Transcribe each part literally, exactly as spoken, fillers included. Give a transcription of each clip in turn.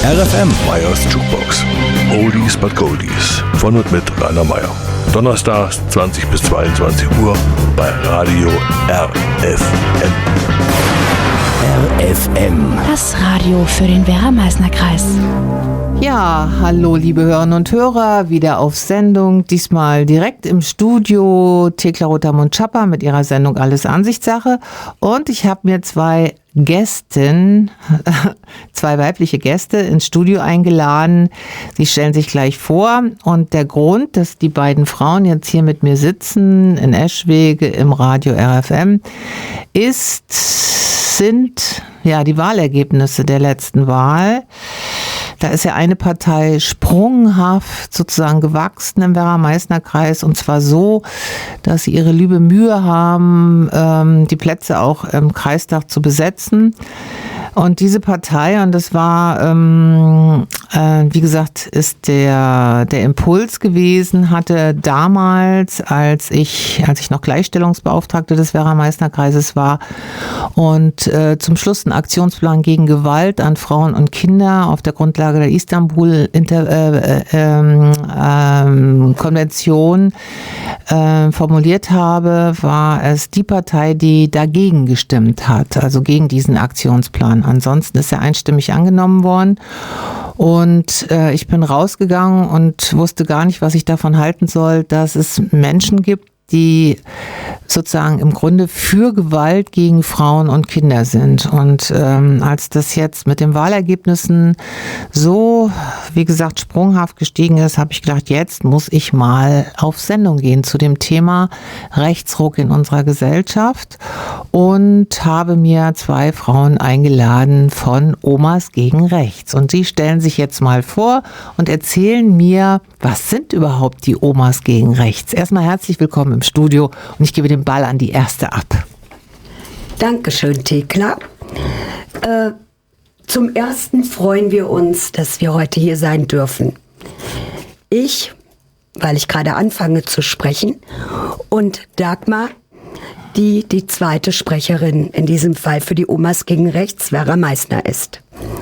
R F M Meyers Jukebox. Oldies but Goldies. Von und mit Rainer Meyer. Donnerstags zwanzig bis zweiundzwanzig Uhr bei Radio R F M. R F M. Das Radio für den Werra-Meißner-Kreis. Ja, hallo liebe Hörerinnen und Hörer, wieder auf Sendung, diesmal direkt im Studio Thekla Rotermund-Schapper mit ihrer Sendung Alles Ansichtssache, und ich habe mir zwei Gästen, zwei weibliche Gäste ins Studio eingeladen. Sie stellen sich gleich vor, und der Grund, dass die beiden Frauen jetzt hier mit mir sitzen in Eschwege im Radio R F M, ist, sind ja die Wahlergebnisse der letzten Wahl. Da ist ja eine Partei sprunghaft sozusagen gewachsen im Werra-Meißner-Kreis, und zwar so, dass sie ihre liebe Mühe haben, ähm, die Plätze auch im Kreistag zu besetzen. Und diese Partei, und das war, ähm, äh, wie gesagt, ist der, der Impuls gewesen, hatte damals, als ich, als ich noch Gleichstellungsbeauftragte des Werra-Meißner-Kreises war und äh, zum Schluss einen Aktionsplan gegen Gewalt an Frauen und Kinder auf der Grundlage der Istanbul-Konvention äh, äh, äh, formuliert habe, war es die Partei, die dagegen gestimmt hat, also gegen diesen Aktionsplan. Ansonsten ist er einstimmig angenommen worden, und äh, ich bin rausgegangen und wusste gar nicht, was ich davon halten soll, dass es Menschen gibt, die sozusagen im Grunde für Gewalt gegen Frauen und Kinder sind. Und ähm, als das jetzt mit den Wahlergebnissen so, wie gesagt, sprunghaft gestiegen ist, habe ich gedacht, jetzt muss ich mal auf Sendung gehen zu dem Thema Rechtsruck in unserer Gesellschaft, und habe mir zwei Frauen eingeladen von Omas gegen Rechts. Und sie stellen sich jetzt mal vor und erzählen mir, was sind überhaupt die Omas gegen Rechts? Erstmal herzlich willkommen im Studio, und ich gebe den Ball an die erste ab. Dankeschön, Thekla. Äh, zum Ersten freuen wir uns, dass wir heute hier sein dürfen. Ich, weil ich gerade anfange zu sprechen, und Dagmar, die die zweite Sprecherin in diesem Fall für die Omas gegen Rechts, Werra Meißner, ist.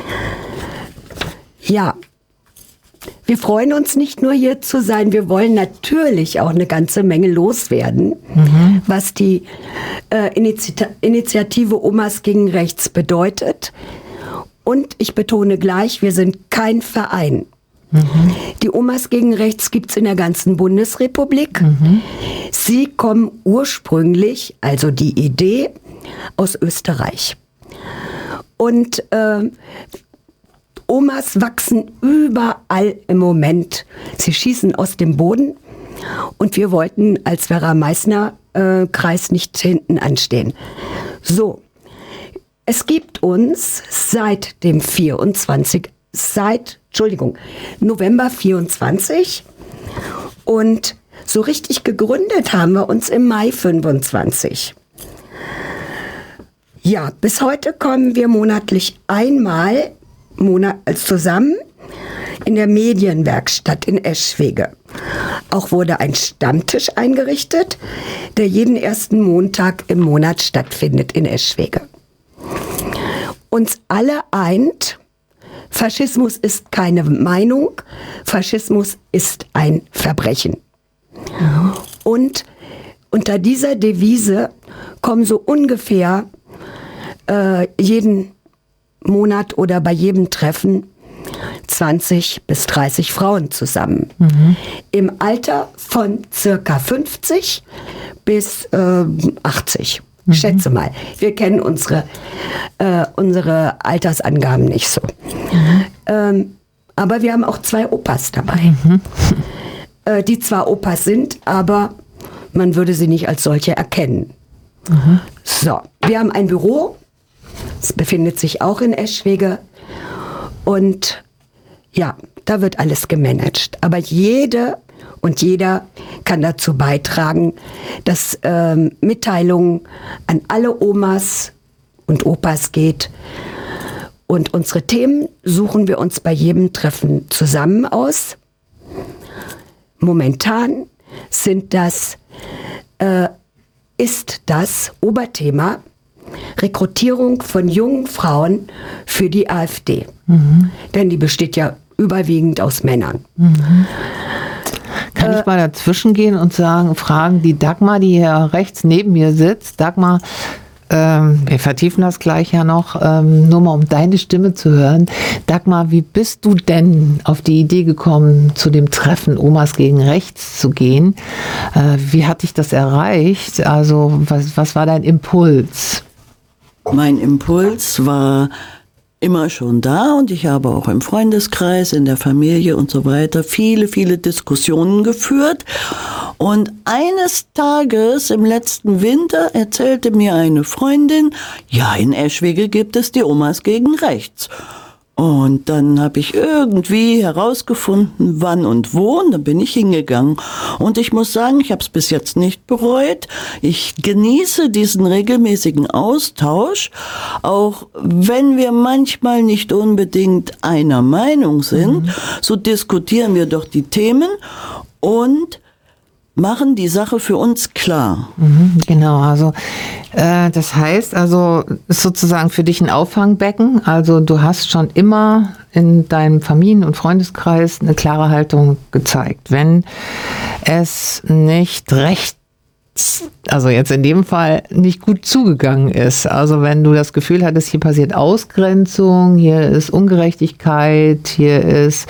Ja, wir freuen uns nicht nur hier zu sein, wir wollen natürlich auch eine ganze Menge loswerden, mhm. was die äh, Initi- Initiative Omas gegen Rechts bedeutet. Und ich betone gleich, wir sind kein Verein. Mhm. Die Omas gegen Rechts gibt es in der ganzen Bundesrepublik. Mhm. Sie kommen ursprünglich, also die Idee, aus Österreich. Und äh, Omas wachsen überall im Moment. Sie schießen aus dem Boden, und wir wollten als Werra-Meißner-Kreis äh, nicht hinten anstehen. So, es gibt uns seit dem vierundzwanzig, seit, Entschuldigung, November vierundzwanzig, und so richtig gegründet haben wir uns im Mai fünfundzwanzig. Ja, bis heute kommen wir monatlich einmal Monat zusammen in der Medienwerkstatt in Eschwege. Auch wurde ein Stammtisch eingerichtet, der jeden ersten Montag im Monat stattfindet in Eschwege. Uns alle eint, Faschismus ist keine Meinung, Faschismus ist ein Verbrechen. Und unter dieser Devise kommen so ungefähr äh, jeden Monat oder bei jedem Treffen zwanzig bis dreißig Frauen zusammen. Mhm. Im Alter von circa fünfzig bis äh, achtzig. Mhm. Schätze mal. Wir kennen unsere, äh, unsere Altersangaben nicht so. Mhm. Ähm, aber wir haben auch zwei Opas dabei. Mhm. Äh, die zwar Opas sind, aber man würde sie nicht als solche erkennen. Mhm. So, wir haben ein Büro. Es befindet sich auch in Eschwege, und ja, da wird alles gemanagt. Aber jede und jeder kann dazu beitragen, dass ähm, Mitteilungen an alle Omas und Opas geht. Und unsere Themen suchen wir uns bei jedem Treffen zusammen aus. Momentan sind das, äh, ist das Oberthema Rekrutierung von jungen Frauen für die AfD. Mhm. Denn die besteht ja überwiegend aus Männern. Mhm. Kann äh, ich mal dazwischen gehen und sagen, fragen die Dagmar, die hier rechts neben mir sitzt. Dagmar, ähm, wir vertiefen das gleich ja noch, ähm, nur mal um deine Stimme zu hören. Dagmar, wie bist du denn auf die Idee gekommen, zu dem Treffen Omas gegen Rechts zu gehen? Äh, wie hat dich das erreicht? Also was, was war dein Impuls? Mein Impuls war immer schon da und ich habe auch im Freundeskreis, in der Familie und so weiter viele, viele Diskussionen geführt. Und eines Tages im letzten Winter erzählte mir eine Freundin, ja, in Eschwege gibt es die Omas gegen Rechts. Und dann habe ich irgendwie herausgefunden, wann und wo, und dann bin ich hingegangen. Und ich muss sagen, ich habe es bis jetzt nicht bereut. Ich genieße diesen regelmäßigen Austausch, auch wenn wir manchmal nicht unbedingt einer Meinung sind, mhm. so diskutieren wir doch die Themen und machen die Sache für uns klar. Mhm, genau, also äh, das heißt, also ist sozusagen für dich ein Auffangbecken. Also du hast schon immer in deinem Familien- und Freundeskreis eine klare Haltung gezeigt. Wenn es nicht recht, also jetzt in dem Fall nicht gut zugegangen ist. Also wenn du das Gefühl hattest, hier passiert Ausgrenzung, hier ist Ungerechtigkeit, hier ist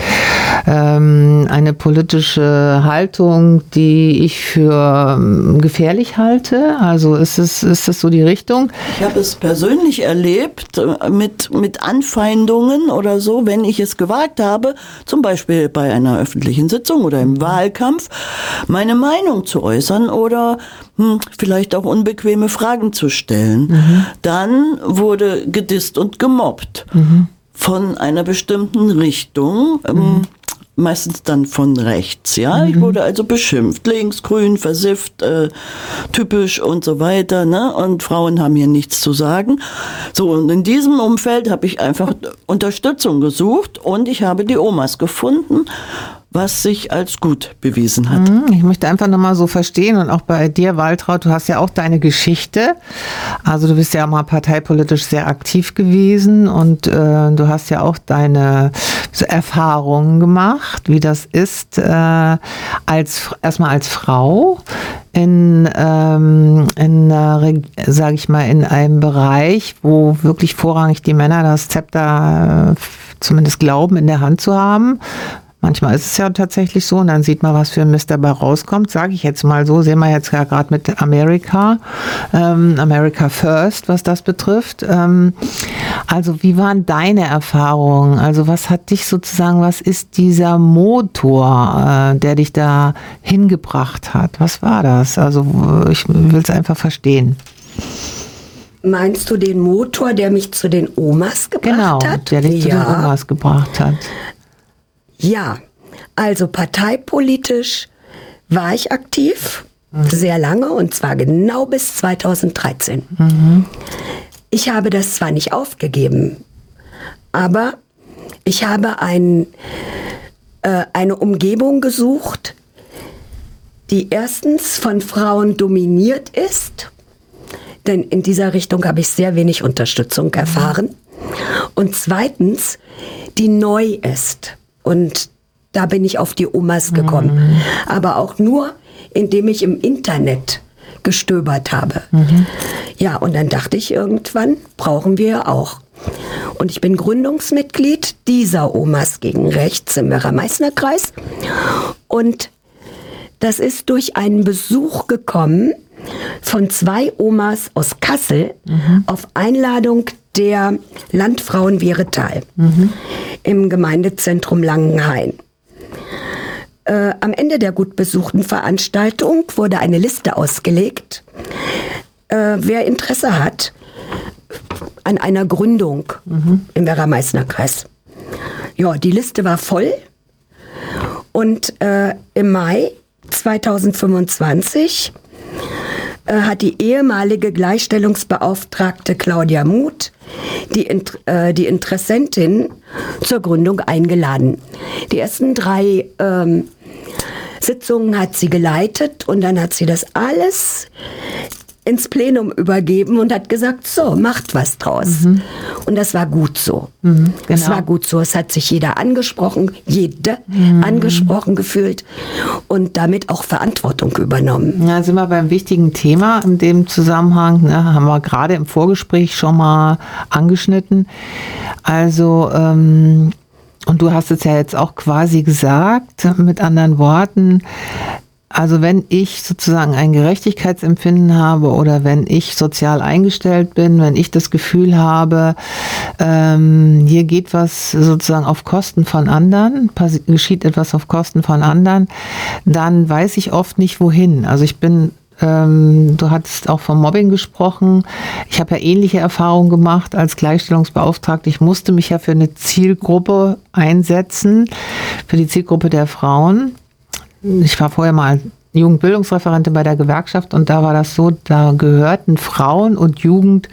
ähm, eine politische Haltung, die ich für ähm, gefährlich halte. Also ist es, ist das so die Richtung? Ich habe es persönlich erlebt mit, mit Anfeindungen oder so, wenn ich es gewagt habe, zum Beispiel bei einer öffentlichen Sitzung oder im Wahlkampf, meine Meinung zu äußern oder Hm, vielleicht auch unbequeme Fragen zu stellen. Mhm. Dann wurde gedisst und gemobbt mhm. von einer bestimmten Richtung, mhm. ähm, meistens dann von rechts. Ja, mhm. Ich wurde also beschimpft, links, grün, versifft, äh, typisch und so weiter. Ne? Und Frauen haben hier nichts zu sagen. So, und in diesem Umfeld habe ich einfach Unterstützung gesucht und ich habe die Omas gefunden, was sich als gut bewiesen hat. Ich möchte einfach nochmal so verstehen und auch bei dir, Waltraud, du hast ja auch deine Geschichte. Also du bist ja mal parteipolitisch sehr aktiv gewesen und äh, du hast ja auch deine so Erfahrungen gemacht, wie das ist, äh, als erstmal als Frau in, ähm, in äh, sage ich mal, in einem Bereich, wo wirklich vorrangig die Männer das Zepter äh, zumindest glauben, in der Hand zu haben. Manchmal ist es ja tatsächlich so und dann sieht man, was für ein Mist dabei rauskommt, sage ich jetzt mal so. Sehen wir jetzt ja gerade mit Amerika, ähm, America First, was das betrifft. Ähm, also wie waren deine Erfahrungen? Also was hat dich sozusagen, was ist dieser Motor, äh, der dich da hingebracht hat? Was war das? Also ich will es einfach verstehen. Meinst du den Motor, der mich zu den Omas gebracht genau, hat? Genau, der dich ja. zu den Omas gebracht hat. Ja, also parteipolitisch war ich aktiv, mhm. sehr lange, und zwar genau bis zweitausenddreizehn. Mhm. Ich habe das zwar nicht aufgegeben, aber ich habe ein, äh, eine Umgebung gesucht, die erstens von Frauen dominiert ist, denn in dieser Richtung habe ich sehr wenig Unterstützung erfahren, und zweitens, die neu ist. Und da bin ich auf die Omas gekommen. Mhm. Aber auch nur, indem ich im Internet gestöbert habe. Mhm. Ja, und dann dachte ich irgendwann, brauchen wir auch. Und ich bin Gründungsmitglied dieser Omas gegen Rechts im Werra-Meißner-Kreis. Und das ist durch einen Besuch gekommen von zwei Omas aus Kassel mhm. auf Einladung der Landfrauen Wehretal mhm. im Gemeindezentrum Langenhain. Äh, am Ende der gut besuchten Veranstaltung wurde eine Liste ausgelegt, äh, wer Interesse hat an einer Gründung mhm. im Werra-Meißner-Kreis. Ja, die Liste war voll und äh, im Mai zweitausendfünfundzwanzig äh, hat die ehemalige Gleichstellungsbeauftragte Claudia Muth die, äh, die Interessentin zur Gründung eingeladen. Die ersten drei ähm, Sitzungen hat sie geleitet und dann hat sie das alles ins Plenum übergeben und hat gesagt, so, macht was draus. Mhm. Und das war gut so. Mhm, genau. Es war gut so. Es hat sich jeder angesprochen, jede mhm. angesprochen gefühlt und damit auch Verantwortung übernommen. Ja, sind wir beim wichtigen Thema in dem Zusammenhang, ne, haben wir gerade im Vorgespräch schon mal angeschnitten. Also, ähm, und du hast es ja jetzt auch quasi gesagt, mit anderen Worten, also wenn ich sozusagen ein Gerechtigkeitsempfinden habe oder wenn ich sozial eingestellt bin, wenn ich das Gefühl habe, ähm, hier geht was sozusagen auf Kosten von anderen, geschieht etwas auf Kosten von anderen, dann weiß ich oft nicht wohin. Also ich bin Ähm, du hattest auch vom Mobbing gesprochen. Ich habe ja ähnliche Erfahrungen gemacht als Gleichstellungsbeauftragte. Ich musste mich ja für eine Zielgruppe einsetzen, für die Zielgruppe der Frauen. Ich war vorher mal Jugendbildungsreferentin bei der Gewerkschaft und da war das so, da gehörten Frauen und Jugend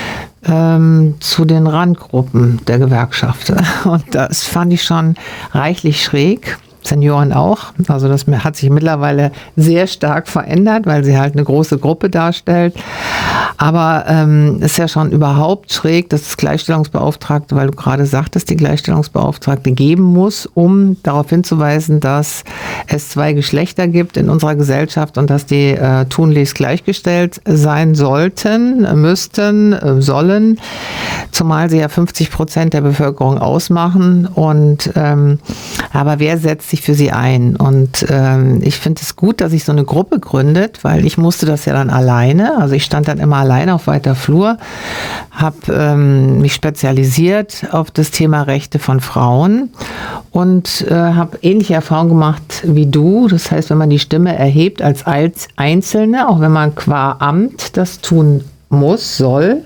ähm, zu den Randgruppen der Gewerkschaft. Und das fand ich schon reichlich schräg. Senioren auch. Also das hat sich mittlerweile sehr stark verändert, weil sie halt eine große Gruppe darstellt. Aber ähm, ist ja schon überhaupt schräg, dass das Gleichstellungsbeauftragte, weil du gerade sagtest, die Gleichstellungsbeauftragte geben muss, um darauf hinzuweisen, dass es zwei Geschlechter gibt in unserer Gesellschaft und dass die äh, tunlichst gleichgestellt sein sollten, müssten, äh, sollen, zumal sie ja fünfzig Prozent der Bevölkerung ausmachen. Und ähm, aber wer setzt sich für sie ein? Und ähm, ich finde es gut, dass sich so eine Gruppe gründet, weil ich musste das ja dann alleine, also ich stand dann immer alleine auf weiter Flur, habe ähm, mich spezialisiert auf das Thema Rechte von Frauen und äh, habe ähnliche Erfahrungen gemacht wie du. Das heißt, wenn man die Stimme erhebt als Einzelne, auch wenn man qua Amt das tun muss, soll,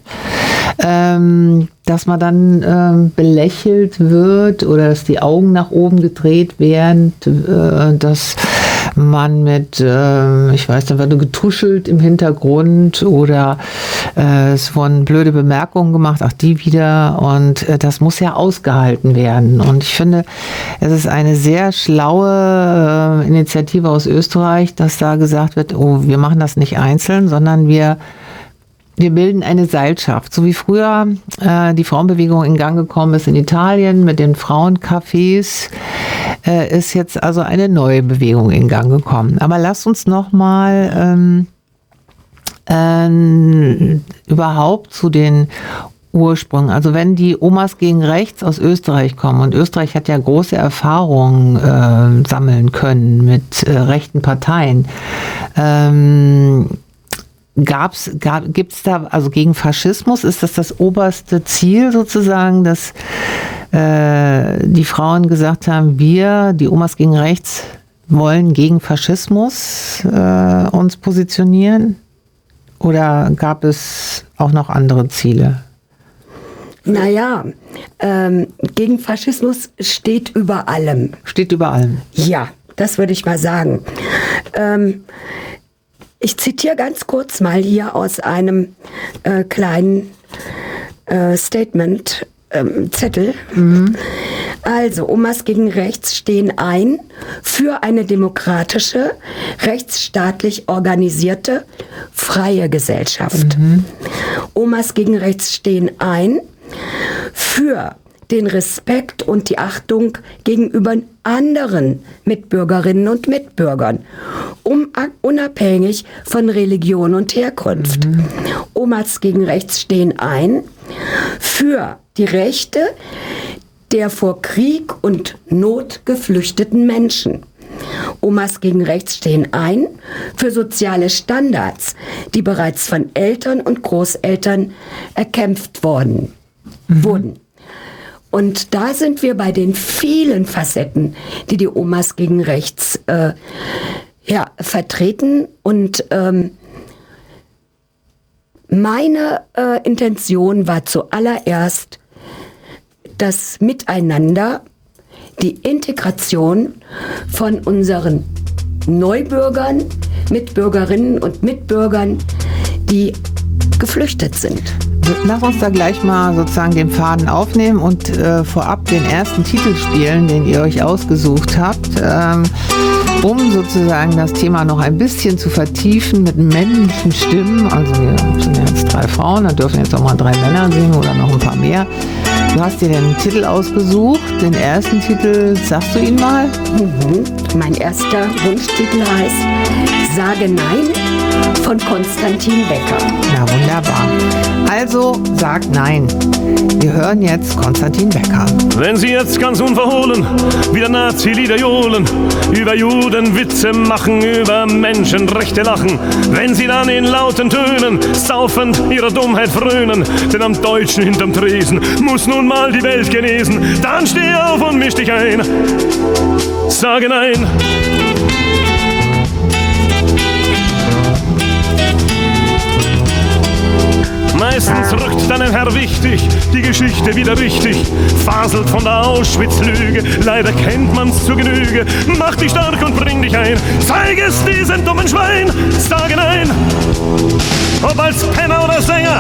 ähm, dass man dann ähm, belächelt wird oder dass die Augen nach oben gedreht werden, äh, dass man mit, äh, ich weiß, da wird getuschelt im Hintergrund oder äh, es wurden blöde Bemerkungen gemacht, auch die wieder, und äh, das muss ja ausgehalten werden. Und ich finde, es ist eine sehr schlaue äh, Initiative aus Österreich, dass da gesagt wird, oh, wir machen das nicht einzeln, sondern wir Wir bilden eine Seilschaft, so wie früher äh, die Frauenbewegung in Gang gekommen ist in Italien mit den Frauencafés, äh, ist jetzt also eine neue Bewegung in Gang gekommen. Aber lasst uns noch mal ähm, äh, überhaupt zu den Ursprüngen. Also wenn die Omas gegen Rechts aus Österreich kommen, und Österreich hat ja große Erfahrungen äh, sammeln können mit äh, rechten Parteien, ähm, Gab's, gab, gibt's da, also gegen Faschismus, ist das das oberste Ziel sozusagen, dass äh, die Frauen gesagt haben, wir, die Omas gegen Rechts, wollen gegen Faschismus äh, uns positionieren? Oder gab es auch noch andere Ziele? Naja, ähm, gegen Faschismus steht über allem. Steht über allem? Ja, das würde ich mal sagen. Ähm, Ich zitiere ganz kurz mal hier aus einem äh, kleinen äh, Statement, ähm, Zettel. Mhm. Also, Omas gegen Rechts stehen ein für eine demokratische, rechtsstaatlich organisierte, freie Gesellschaft. Mhm. Omas gegen Rechts stehen ein für den Respekt und die Achtung gegenüber anderen Mitbürgerinnen und Mitbürgern, um, unabhängig von Religion und Herkunft. Mhm. Omas gegen Rechts stehen ein für die Rechte der vor Krieg und Not geflüchteten Menschen. Omas gegen Rechts stehen ein für soziale Standards, die bereits von Eltern und Großeltern erkämpft worden, mhm. wurden. Und da sind wir bei den vielen Facetten, die die Omas gegen Rechts äh, ja, vertreten. Und ähm, meine äh, Intention war zuallererst das Miteinander, die Integration von unseren Neubürgern, Mitbürgerinnen und Mitbürgern, die geflüchtet sind. lass uns da gleich mal sozusagen den Faden aufnehmen und äh, vorab den ersten Titel spielen, den ihr euch ausgesucht habt, ähm, um sozusagen das Thema noch ein bisschen zu vertiefen mit männlichen Stimmen. Also wir sind jetzt drei Frauen, da dürfen jetzt auch mal drei Männer singen oder noch ein paar mehr. Du hast dir den Titel ausgesucht, den ersten Titel, sagst du ihn mal? Mhm. Mein erster Wunschtitel heißt Sage Nein von Konstantin Wecker. Na wunderbar. Also sagt Nein. Wir hören jetzt Konstantin Wecker. Wenn Sie jetzt ganz unverhohlen wieder Nazi-Lieder johlen, über Juden Witze machen, über Menschenrechte lachen, wenn Sie dann in lauten Tönen saufend ihrer Dummheit frönen, denn am Deutschen hinterm Tresen muss nun mal die Welt genesen, dann steh auf und misch dich ein. Sage Nein. Meistens rückt dann ein Herr wichtig, die Geschichte wieder richtig, faselt von der Auschwitz-Lüge, leider kennt man's zu Genüge. Mach dich stark und bring dich ein, zeig es diesem dummen Schwein, sage Nein. Ob als Penner oder Sänger,